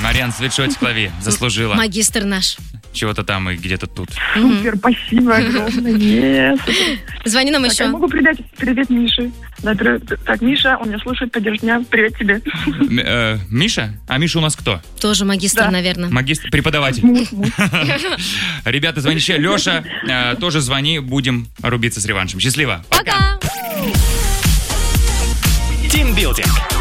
Марьян, свитшотик лови, заслужила. Магистр наш. Чего-то там и где-то тут. Супер, спасибо огромное. Yes. Звони нам Так, еще. я могу передать привет Мише. Да, так, Миша, он меня слушает, поддержит меня. Привет тебе. Миша? А Миша у нас кто? Тоже магистр, Да. наверное. Магистр, преподаватель. Ребята, звоните. Леша, тоже звони, будем рубиться с реваншем. Счастливо. Пока! Тимбилдинг.